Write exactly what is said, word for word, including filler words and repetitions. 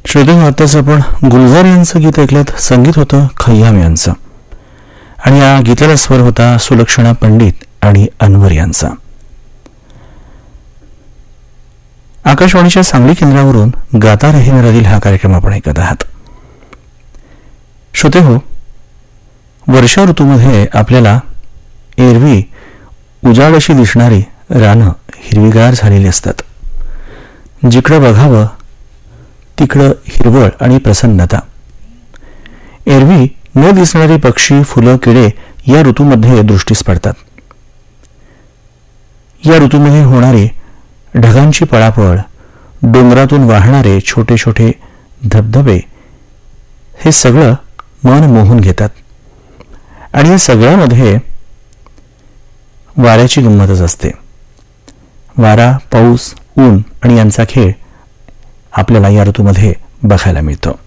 श्रोते, आताच आपण गुलजार यांचं गीत ऐकलं. संगीत होतं खय्याम यांचं आणि या गीताला स्वर होता सुलक्षणा पंडित आणि अनवर यांचा. आकाशवाणीच्या सांगली केंद्रावरून गाता रहे मेरा दिल हा कार्यक्रम आपण ऐकत आहात. श्रोते हो, वर्षा ऋतूमध्ये आपल्याला एरवी उजाड अशी दिसणारी रानं हिरवीगार झालेली असतात. जिकडं बघावं तिकडं हिरवळ आणि प्रसन्नता. एरवी न दिसणारी पक्षी, फुलं, किडे या ऋतूमध्ये दृष्टीस पडतात. या ऋतूमध्ये होणारी ढगांची पळापळ, डोंगरातून वाहणारे छोटे छोटे धबधबे हे सगळं मन मोहून घेतात. आणि या सगळ्यामध्ये वाऱ्याची गंमतच असते. वारा, पाऊस, ऊन आणि यांचा खेळ आपल्याला या ऋतूमध्ये बघायला मिळतो.